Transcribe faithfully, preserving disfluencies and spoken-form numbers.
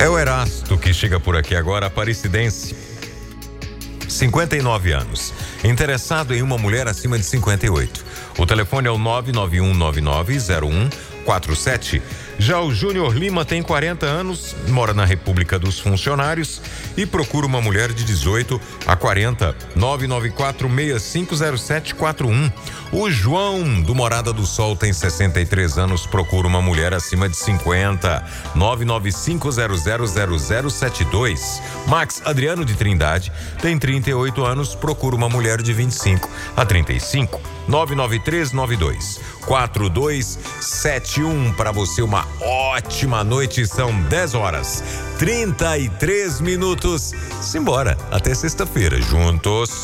É o Erasto que chega por aqui agora, aparecidense. cinquenta e nove anos. Interessado em uma mulher acima de cinquenta e oito. O telefone é o nove nove um nove nove zero um quatro sete. Já o Júnior Lima tem quarenta anos, mora na República dos Funcionários e procura uma mulher de dezoito a quarenta. nove nove quatro seis cinco zero sete quatro um. O João, do Morada do Sol, tem sessenta e três anos, procura uma mulher acima de cinquenta. nove nove cinco zero zero zero zero sete dois. Max Adriano, de Trindade, tem trinta e oito anos, procura uma mulher de vinte e cinco a trinta e cinco. nove nove três nove dois quatro dois sete um. Para você, uma ótima noite. São dez horas trinta e três minutos. Simbora, até sexta-feira, juntos.